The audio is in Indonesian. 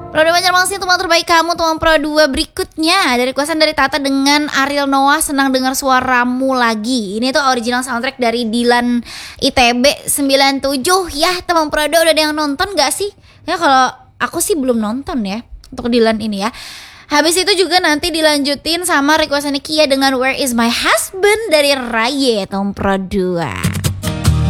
Pro 2 Banjarmasin, teman terbaik kamu, teman Pro 2 berikutnya dari requestan dari Tata dengan Ariel Noah, senang dengar suaramu lagi. Ini tuh original soundtrack dari Dilan ITB 97. Ya teman Pro 2 udah ada yang nonton gak sih? Ya kalau aku sih belum nonton ya untuk Dilan ini ya. Habis itu juga nanti dilanjutin sama requestannya Kia dengan Where Is My Husband dari Raye, teman Pro 2.